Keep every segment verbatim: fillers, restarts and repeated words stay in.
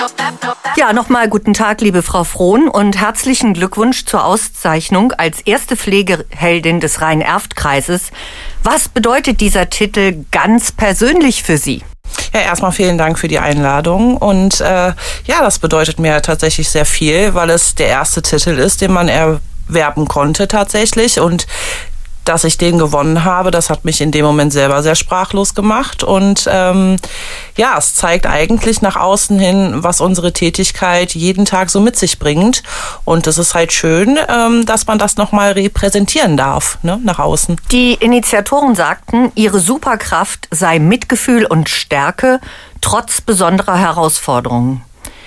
Ja, nochmal guten Tag, liebe Frau Frohn, und herzlichen Glückwunsch zur Auszeichnung als erste Pflegeheldin des Rhein-Erft-Kreises. Was bedeutet dieser Titel ganz persönlich für Sie? Ja, erstmal vielen Dank für die Einladung und äh, ja, das bedeutet mir tatsächlich sehr viel, weil es der erste Titel ist, den man erwerben konnte tatsächlich, und dass ich den gewonnen habe, das hat mich in dem Moment selber sehr sprachlos gemacht. Und ähm, ja, es zeigt eigentlich nach außen hin, was unsere Tätigkeit jeden Tag so mit sich bringt. Und es ist halt schön, ähm, dass man das nochmal repräsentieren darf, ne, nach außen. Die Initiatoren sagten, ihre Superkraft sei Mitgefühl und Stärke trotz besonderer Herausforderungen.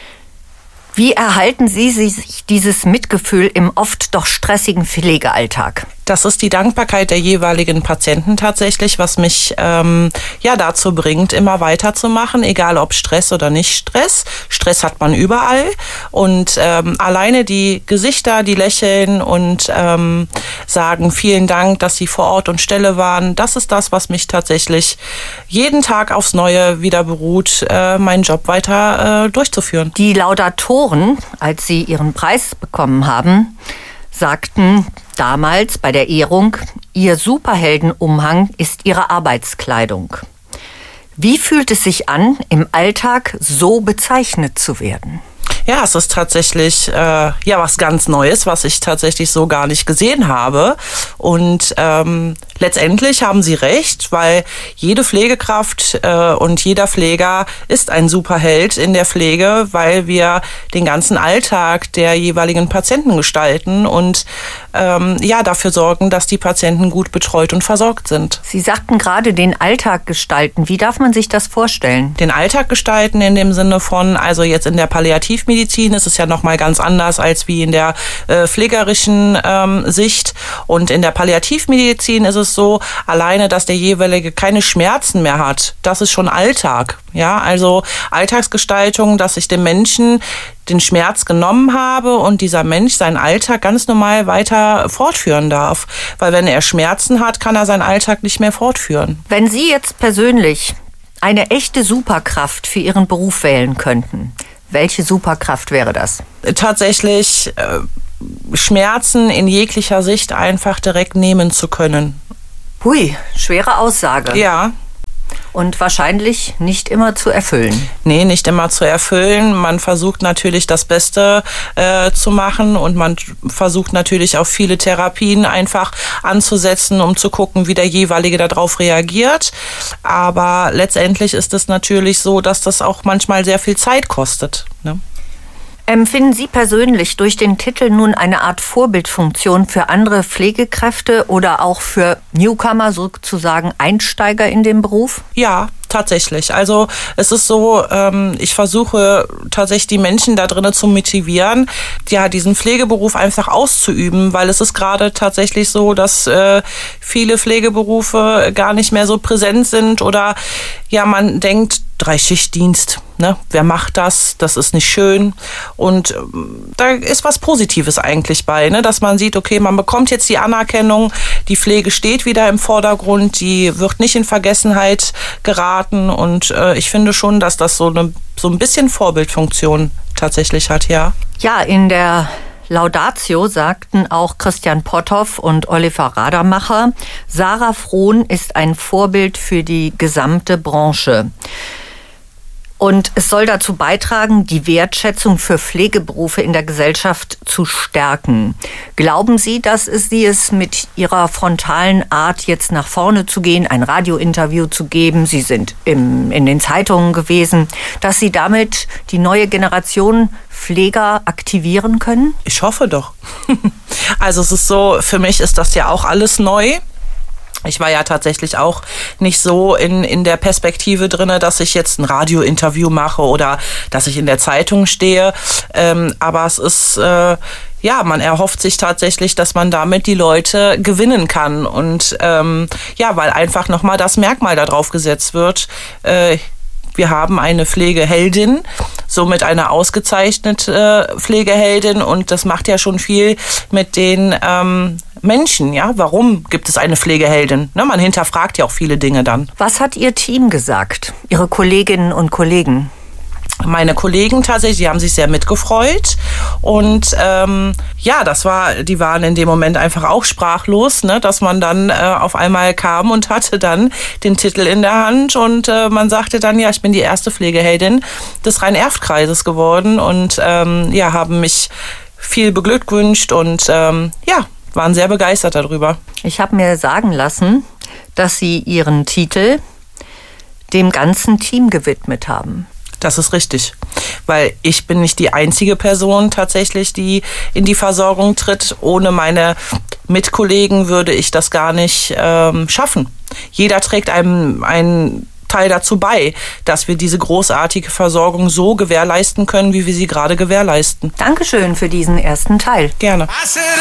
Wie erhalten Sie sich dieses Mitgefühl im oft doch stressigen Pflegealltag? Das ist die Dankbarkeit der jeweiligen Patienten tatsächlich, was mich ähm, ja dazu bringt, immer weiterzumachen, egal ob Stress oder nicht Stress. Stress hat man überall, und ähm, alleine die Gesichter, die lächeln und ähm, sagen vielen Dank, dass sie vor Ort und Stelle waren, das ist das, was mich tatsächlich jeden Tag aufs Neue wieder beruht, äh, meinen Job weiter äh, durchzuführen. Die Laudatoren, als sie ihren Preis bekommen haben, sagten damals bei der Ehrung, ihr Superheldenumhang ist ihre Arbeitskleidung. Wie fühlt es sich an, im Alltag so bezeichnet zu werden? Ja, es ist tatsächlich äh, ja was ganz Neues, was ich tatsächlich so gar nicht gesehen habe. Und ähm, letztendlich haben Sie recht, weil jede Pflegekraft äh, und jeder Pfleger ist ein Superheld in der Pflege, weil wir den ganzen Alltag der jeweiligen Patienten gestalten und ähm, ja dafür sorgen, dass die Patienten gut betreut und versorgt sind. Sie sagten gerade den Alltag gestalten. Wie darf man sich das vorstellen? Den Alltag gestalten in dem Sinne von, also jetzt in der Palliativmedizin ist es ja nochmal ganz anders als wie in der äh, pflegerischen ähm, Sicht. Und in der Palliativmedizin ist es so, alleine, dass der jeweilige keine Schmerzen mehr hat, das ist schon Alltag. Ja, also Alltagsgestaltung, dass ich dem Menschen den Schmerz genommen habe und dieser Mensch seinen Alltag ganz normal weiter fortführen darf. Weil wenn er Schmerzen hat, kann er seinen Alltag nicht mehr fortführen. Wenn Sie jetzt persönlich eine echte Superkraft für Ihren Beruf wählen könnten, welche Superkraft wäre das? Tatsächlich äh, Schmerzen in jeglicher Sicht einfach direkt nehmen zu können. Hui, schwere Aussage. Ja. Und wahrscheinlich nicht immer zu erfüllen. Nee, nicht immer zu erfüllen. Man versucht natürlich das Beste äh, zu machen und man versucht natürlich auch viele Therapien einfach anzusetzen, um zu gucken, wie der jeweilige darauf reagiert. Aber letztendlich ist es natürlich so, dass das auch manchmal sehr viel Zeit kostet, ne? Empfinden Sie persönlich durch den Titel nun eine Art Vorbildfunktion für andere Pflegekräfte oder auch für Newcomer, sozusagen Einsteiger in den Beruf? Ja, tatsächlich. Also es ist so, ähm, ich versuche tatsächlich die Menschen da drinnen zu motivieren, ja, diesen Pflegeberuf einfach auszuüben, weil es ist gerade tatsächlich so, dass äh, viele Pflegeberufe gar nicht mehr so präsent sind oder ja, man denkt, Dreischichtdienst, ne? Wer macht das? Das ist nicht schön. Und ähm, da ist was Positives eigentlich bei, ne? Dass man sieht, okay, man bekommt jetzt die Anerkennung, die Pflege steht wieder im Vordergrund, die wird nicht in Vergessenheit geraten und äh, ich finde schon, dass das so, eine, so ein bisschen Vorbildfunktion tatsächlich hat, ja. Ja, in der Laudatio sagten auch Christian Potthoff und Oliver Radermacher, Sarah Frohn ist ein Vorbild für die gesamte Branche. Und es soll dazu beitragen, die Wertschätzung für Pflegeberufe in der Gesellschaft zu stärken. Glauben Sie, dass es Sie es mit Ihrer frontalen Art, jetzt nach vorne zu gehen, ein Radiointerview zu geben, Sie sind im, in den Zeitungen gewesen, dass Sie damit die neue Generation Pfleger aktivieren können? Ich hoffe doch. Also es ist so, für mich ist das ja auch alles neu. Ich war ja tatsächlich auch nicht so in, in der Perspektive drinne, dass ich jetzt ein Radiointerview mache oder dass ich in der Zeitung stehe. Ähm, aber es ist, äh, ja, man erhofft sich tatsächlich, dass man damit die Leute gewinnen kann. Und ähm, ja, weil einfach nochmal das Merkmal da drauf gesetzt wird. Äh, wir haben eine Pflegeheldin, somit eine ausgezeichnete äh, Pflegeheldin. Und das macht ja schon viel mit den ähm, Menschen, ja, warum gibt es eine Pflegeheldin? Ne, man hinterfragt ja auch viele Dinge dann. Was hat Ihr Team gesagt, Ihre Kolleginnen und Kollegen? meine Kollegen tatsächlich, die haben sich sehr mitgefreut. Und ähm, ja, das war, die waren in dem Moment einfach auch sprachlos, ne, dass man dann äh, auf einmal kam und hatte dann den Titel in der Hand und äh, man sagte dann, ja, ich bin die erste Pflegeheldin des Rhein-Erft-Kreises geworden und ähm, ja, haben mich viel beglückwünscht und ähm, ja, waren sehr begeistert darüber. Ich habe mir sagen lassen, dass Sie Ihren Titel dem ganzen Team gewidmet haben. Das ist richtig, weil ich bin nicht die einzige Person tatsächlich, die in die Versorgung tritt. Ohne meine Mitkollegen würde ich das gar nicht ähm, schaffen. Jeder trägt einem einen Teil dazu bei, dass wir diese großartige Versorgung so gewährleisten können, wie wir sie gerade gewährleisten. Dankeschön für diesen ersten Teil. Gerne.